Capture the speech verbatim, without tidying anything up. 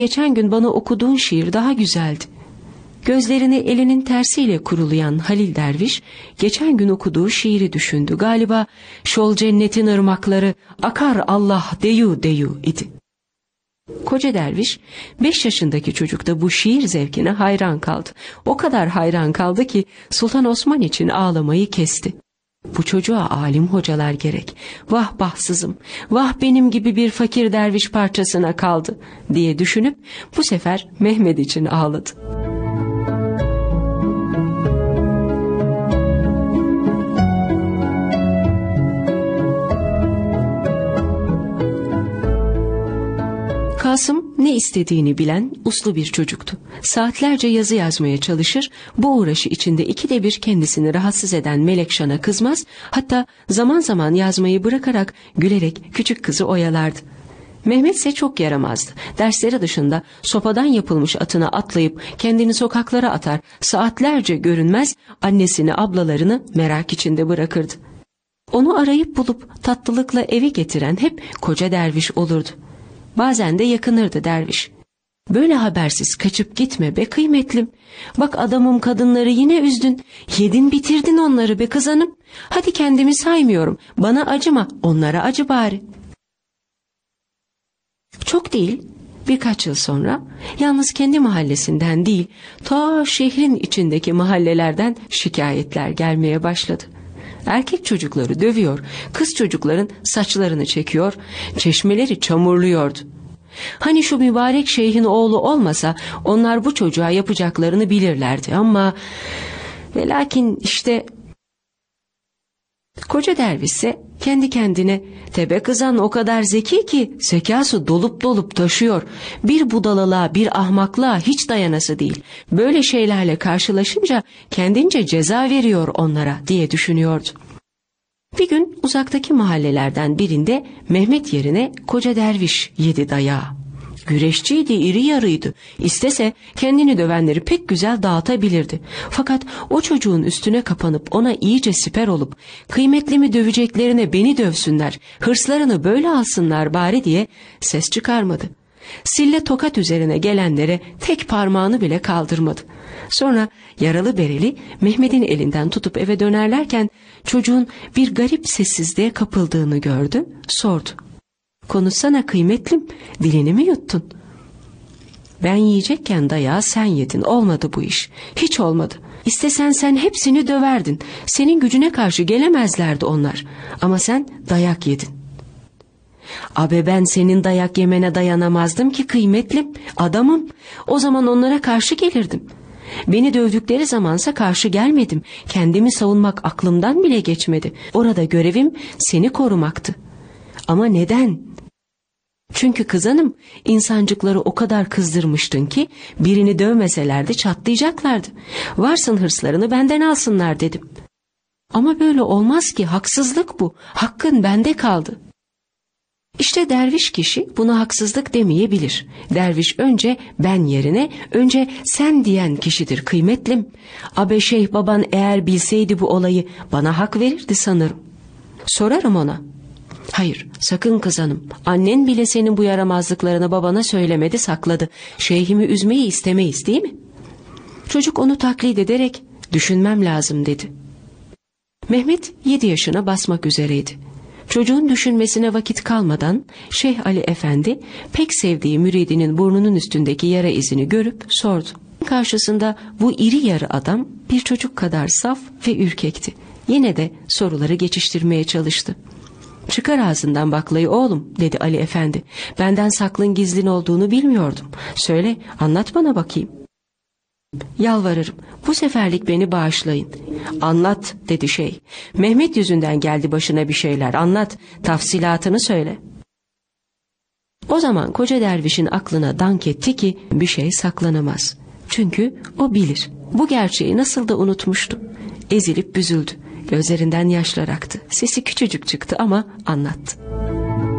Geçen gün bana okuduğun şiir daha güzeldi. Gözlerini elinin tersiyle kurulayan Halil derviş, geçen gün okuduğu şiiri düşündü. Galiba şol cennetin ırmakları akar Allah deyu deyu idi. Koca derviş, beş yaşındaki çocukta bu şiir zevkine hayran kaldı. O kadar hayran kaldı ki Sultan Osman için ağlamayı kesti. Bu çocuğa alim hocalar gerek. Vah bahtsızım, vah benim gibi bir fakir derviş parçasına kaldı diye düşünüp bu sefer Mehmet için ağladı. Kasım ne istediğini bilen uslu bir çocuktu. Saatlerce yazı yazmaya çalışır, bu uğraşı içinde ikide bir kendisini rahatsız eden Melekşan'a kızmaz, hatta zaman zaman yazmayı bırakarak gülerek küçük kızı oyalardı. Mehmet ise çok yaramazdı. Dersleri dışında sopadan yapılmış atına atlayıp kendini sokaklara atar, saatlerce görünmez, annesini ablalarını merak içinde bırakırdı. Onu arayıp bulup tatlılıkla eve getiren hep koca derviş olurdu. Bazen de yakınırdı derviş. Böyle habersiz kaçıp gitme be kıymetlim. Bak adamım kadınları yine üzdün. Yedin bitirdin onları be kız hanım. Hadi kendimi saymıyorum. Bana acıma, onlara acı bari. Çok değil, birkaç yıl sonra yalnız kendi mahallesinden değil, ta şehrin içindeki mahallelerden şikayetler gelmeye başladı. Erkek çocukları dövüyor, kız çocukların saçlarını çekiyor, çeşmeleri çamurluyordu. Hani şu mübarek şeyhin oğlu olmasa onlar bu çocuğa yapacaklarını bilirlerdi ama ve lakin işte koca derviş ise kendi kendine tebe kızan o kadar zeki ki zekası dolup dolup taşıyor. Bir budalalığa, bir ahmaklığa hiç dayanası değil. Böyle şeylerle karşılaşınca kendince ceza veriyor onlara diye düşünüyordu. Bir gün uzaktaki mahallelerden birinde Mehmet yerine koca derviş yedi dayağı. Güreşçiydi, iri yarıydı. İstese kendini dövenleri pek güzel dağıtabilirdi. Fakat o çocuğun üstüne kapanıp ona iyice siper olup kıymetlimi döveceklerine beni dövsünler, hırslarını böyle alsınlar bari diye ses çıkarmadı. Sille tokat üzerine gelenlere tek parmağını bile kaldırmadı. Sonra yaralı bereli Mehmet'in elinden tutup eve dönerlerken çocuğun bir garip sessizliğe kapıldığını gördü, sordu. Konuşsana kıymetlim, dilini mi yuttun? Ben yiyecekken dayağı sen yedin, olmadı bu iş, hiç olmadı. İstesen sen hepsini döverdin, senin gücüne karşı gelemezlerdi onlar, ama sen dayak yedin. Abe ben senin dayak yemene dayanamazdım ki kıymetlim, adamım, o zaman onlara karşı gelirdim. Beni dövdükleri zamansa karşı gelmedim, kendimi savunmak aklımdan bile geçmedi. Orada görevim seni korumaktı. Ama neden? Çünkü kız hanım, insancıkları o kadar kızdırmıştın ki birini dövmeselerdi çatlayacaklardı. Varsın hırslarını benden alsınlar dedim. Ama böyle olmaz ki, haksızlık bu. Hakkın bende kaldı. İşte derviş kişi buna haksızlık demeyebilir. Derviş önce ben yerine önce sen diyen kişidir kıymetlim. Abe şeyh baban eğer bilseydi bu olayı bana hak verirdi sanırım. Sorarım ona. Hayır, sakın kız hanım. Annen bile senin bu yaramazlıklarını babana söylemedi, sakladı. Şeyhimi üzmeyi istemeyiz değil mi? Çocuk onu taklit ederek düşünmem lazım dedi. Mehmet yedi yaşına basmak üzereydi. Çocuğun düşünmesine vakit kalmadan Şeyh Ali Efendi pek sevdiği müridinin burnunun üstündeki yara izini görüp sordu. Karşısında bu iri yarı adam bir çocuk kadar saf ve ürkekti. Yine de soruları geçiştirmeye çalıştı. Çıkar ağzından baklayı oğlum dedi Ali Efendi. Benden saklın gizlin olduğunu bilmiyordum. Söyle, anlat bana bakayım. Yalvarırım, bu seferlik beni bağışlayın. Anlat dedi şey. Mehmet yüzünden geldi başına bir şeyler, anlat, tafsilatını söyle. O zaman koca dervişin aklına dank etti ki bir şey saklanamaz. Çünkü o bilir. Bu gerçeği nasıl da unutmuştu. Ezilip büzüldü. Gözlerinden yaşlar aktı. Sesi küçücük çıktı ama anlattı.